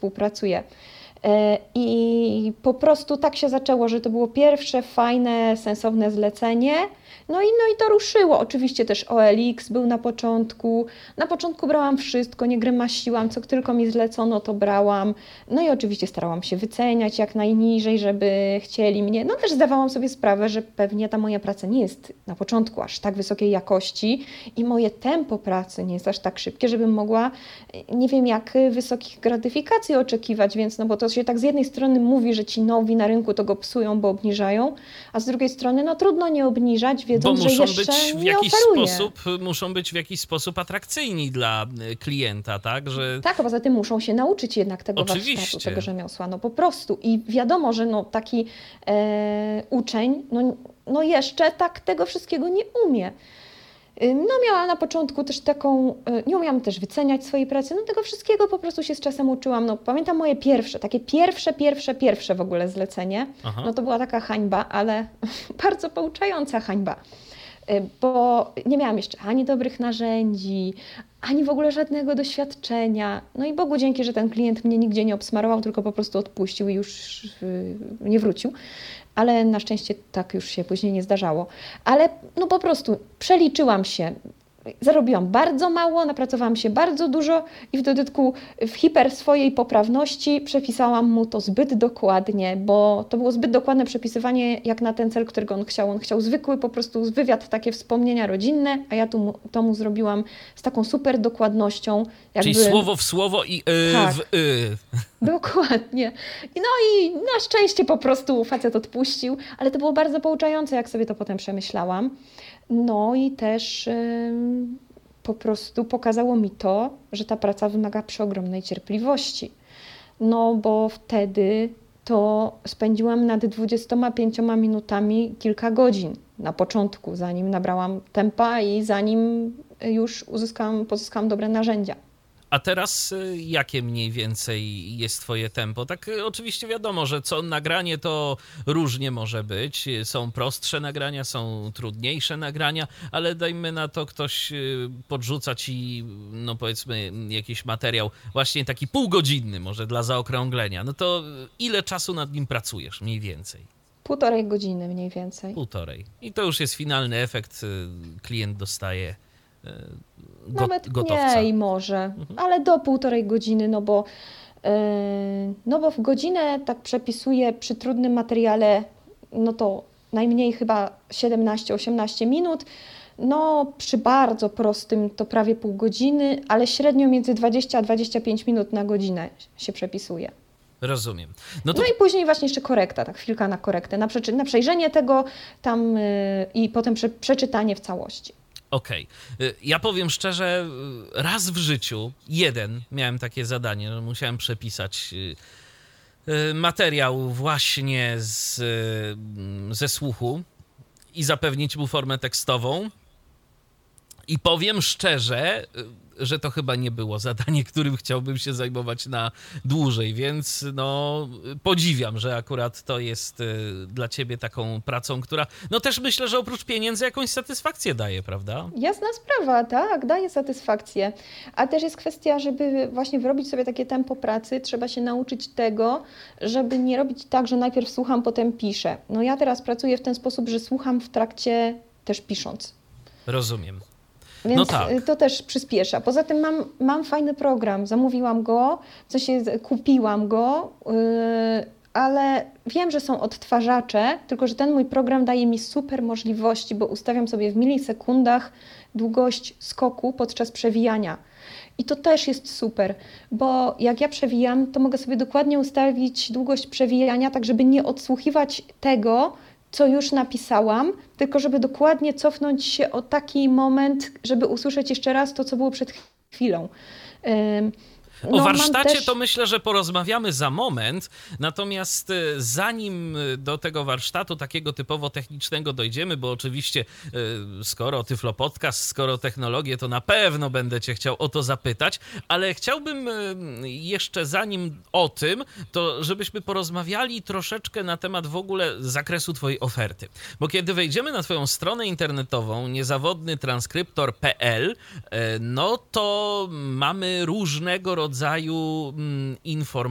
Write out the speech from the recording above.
współpracuję. I po prostu tak się zaczęło, że to było pierwsze fajne, sensowne zlecenie. No i to ruszyło. Oczywiście też OLX był na początku. Na początku brałam wszystko, nie grymasiłam, co tylko mi zlecono, to brałam. No i oczywiście starałam się wyceniać jak najniżej, żeby chcieli mnie. No też zdawałam sobie sprawę, że pewnie ta moja praca nie jest na początku aż tak wysokiej jakości i moje tempo pracy nie jest aż tak szybkie, żebym mogła, nie wiem jak wysokich gratyfikacji oczekiwać, więc no bo to się tak z jednej strony mówi, że ci nowi na rynku to go psują, bo obniżają, a z drugiej strony no trudno nie obniżać, wiedząc, bo muszą że jeszcze być w nie jakiś oferuje. muszą być w jakiś sposób atrakcyjni dla klienta, tak? Że... Tak, a poza tym muszą się nauczyć jednak tego Oczywiście. warsztatu, tego rzemiosła, no po prostu. I wiadomo, że no taki uczeń no jeszcze tak tego wszystkiego nie umie. No miałam na początku też taką, nie umiałam też wyceniać swojej pracy, no tego wszystkiego po prostu się z czasem uczyłam. No pamiętam moje pierwsze w ogóle zlecenie, Aha. no to była taka hańba, ale bardzo pouczająca hańba, bo nie miałam jeszcze ani dobrych narzędzi, ani w ogóle żadnego doświadczenia. No i Bogu dzięki, że ten klient mnie nigdzie nie obsmarował, tylko po prostu odpuścił i już nie wrócił. Ale na szczęście tak już się później nie zdarzało. Ale no po prostu przeliczyłam się. Zarobiłam bardzo mało, napracowałam się bardzo dużo i w dodatku w hiper swojej poprawności przepisałam mu to zbyt dokładnie, bo to było zbyt dokładne przepisywanie jak na ten cel, którego on chciał. On chciał zwykły po prostu wywiad, takie wspomnienia rodzinne, a ja to mu zrobiłam z taką super dokładnością. Czyli słowo w słowo i tak, w Dokładnie. No i na szczęście po prostu facet odpuścił, ale to było bardzo pouczające, jak sobie to potem przemyślałam. No i też po prostu pokazało mi to, że ta praca wymaga przeogromnej cierpliwości. No bo wtedy to spędziłam nad 25 minutami kilka godzin na początku, zanim nabrałam tempa i zanim już pozyskałam dobre narzędzia. A teraz jakie mniej więcej jest twoje tempo? Tak oczywiście wiadomo, że co nagranie to różnie może być. Są prostsze nagrania, są trudniejsze nagrania, ale dajmy na to, ktoś podrzuca ci, no powiedzmy, jakiś materiał właśnie taki półgodzinny, może dla zaokrąglenia. No to ile czasu nad nim pracujesz mniej więcej? 1,5 godziny mniej więcej. 1,5. I to już jest finalny efekt. Klient dostaje Nawet gotowca. mniej może, ale do 1,5 godziny, no bo w godzinę tak przepisuję przy trudnym materiale, no to najmniej chyba 17-18 minut, no przy bardzo prostym to prawie pół godziny, ale średnio między 20 a 25 minut na godzinę się przepisuje. Rozumiem. No i później właśnie jeszcze korekta, tak chwilka na korektę, na przejrzenie tego tam i potem przeczytanie w całości. Okej. Ja powiem szczerze, raz w życiu, miałem takie zadanie, że musiałem przepisać materiał właśnie ze słuchu i zapewnić mu formę tekstową. I powiem szczerze, że to chyba nie było zadanie, którym chciałbym się zajmować na dłużej, więc no podziwiam, że akurat to jest dla ciebie taką pracą, która no też myślę, że oprócz pieniędzy jakąś satysfakcję daje, prawda? Jasna sprawa, tak, daje satysfakcję. A też jest kwestia, żeby właśnie wyrobić sobie takie tempo pracy, trzeba się nauczyć tego, żeby nie robić tak, że najpierw słucham, potem piszę. No ja teraz pracuję w ten sposób, że słucham w trakcie też pisząc. Rozumiem. Więc no tak. To też przyspiesza. Poza tym mam fajny program, zamówiłam go, kupiłam go, ale wiem, że są odtwarzacze, tylko że ten mój program daje mi super możliwości, bo ustawiam sobie w milisekundach długość skoku podczas przewijania. I to też jest super, bo jak ja przewijam, to mogę sobie dokładnie ustawić długość przewijania, tak żeby nie odsłuchiwać tego, co już napisałam, tylko żeby dokładnie cofnąć się o taki moment, żeby usłyszeć jeszcze raz to, co było przed chwilą. O warsztacie to myślę, że porozmawiamy za moment, natomiast zanim do tego warsztatu takiego typowo technicznego dojdziemy, bo oczywiście skoro Tyflo Podcast, skoro technologie, to na pewno będę cię chciał o to zapytać, ale chciałbym jeszcze zanim o tym, to żebyśmy porozmawiali troszeczkę na temat w ogóle zakresu twojej oferty, bo kiedy wejdziemy na twoją stronę internetową niezawodnytranskryptor.pl, no to mamy różnego rodzaju informacje